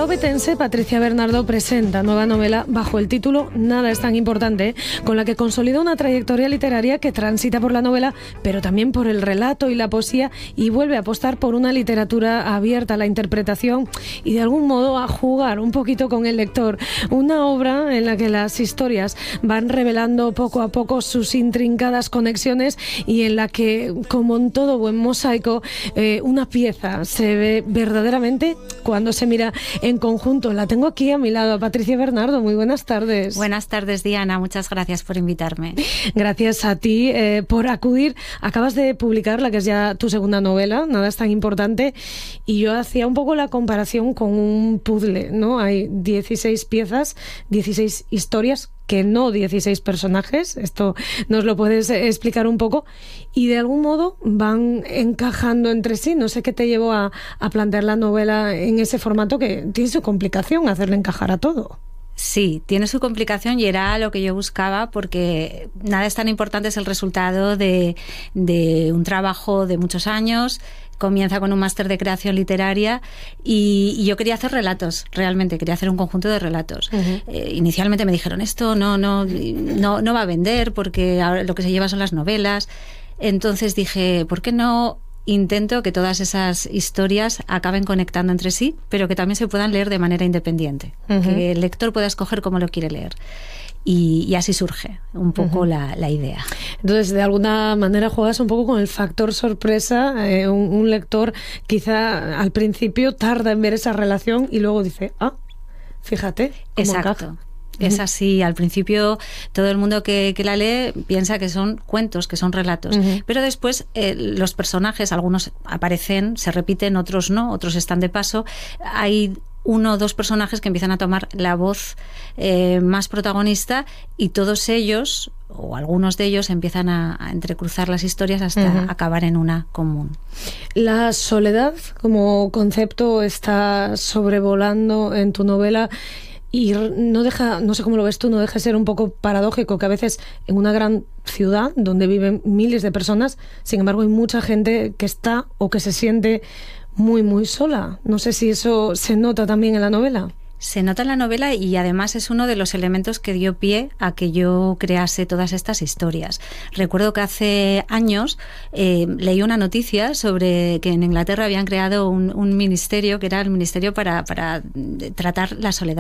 La ovetense Patricia Bernardo presenta nueva novela bajo el título Nada es tan importante, con la que consolida una trayectoria literaria que transita por la novela, pero también por el relato y la poesía, y vuelve a apostar por una literatura abierta a la interpretación y de algún modo a jugar un poquito con el lector. Una obra en la que las historias van revelando poco a poco sus intrincadas conexiones y en la que, como en todo buen mosaico, una pieza se ve verdaderamente cuando se mira en conjunto. La tengo aquí a mi lado, a Patricia Bernardo. Muy buenas tardes. Buenas tardes, Diana. Muchas gracias por invitarme. Gracias a ti por acudir. Acabas de publicar la que es ya tu segunda novela, Nada es tan importante, y yo hacía un poco la comparación con un puzzle, ¿no? Hay 16 piezas, 16 historias, que no 16 personajes. Esto nos lo puedes explicar un poco, y de algún modo van encajando entre sí. No sé qué te llevó a plantear la novela en ese formato, que tiene su complicación hacerle encajar a todo. Sí, tiene su complicación y era lo que yo buscaba, porque Nada es tan importante es el resultado de un trabajo de muchos años. Comienza con un máster de creación literaria y yo quería hacer relatos, realmente quería hacer un conjunto de relatos. Inicialmente me dijeron, esto no va a vender porque ahora lo que se lleva son las novelas. Entonces dije, ¿por qué no intento que todas esas historias acaben conectando entre sí, pero que también se puedan leer de manera independiente? Que el lector pueda escoger cómo lo quiere leer. Y así surge un poco la idea. Entonces, de alguna manera juegas un poco con el factor sorpresa. Un lector quizá al principio tarda en ver esa relación y luego dice, fíjate cómo Exacto. encaja. Es así. Al principio todo el mundo que la lee piensa que son cuentos, que son relatos. Pero después los personajes, algunos aparecen, se repiten, otros no, otros están de paso. Hay uno o dos personajes que empiezan a tomar la voz más protagonista, y todos ellos, o algunos de ellos, empiezan a entrecruzar las historias hasta acabar en una común. La soledad como concepto está sobrevolando en tu novela, y no sé cómo lo ves tú, no deja de ser un poco paradójico que a veces en una gran ciudad donde viven miles de personas, sin embargo hay mucha gente que está o que se siente muy, muy sola. No sé si eso se nota también en la novela. Se nota en la novela, y además es uno de los elementos que dio pie a que yo crease todas estas historias. Recuerdo que hace años leí una noticia sobre que en Inglaterra habían creado un ministerio, que era el ministerio para tratar la soledad.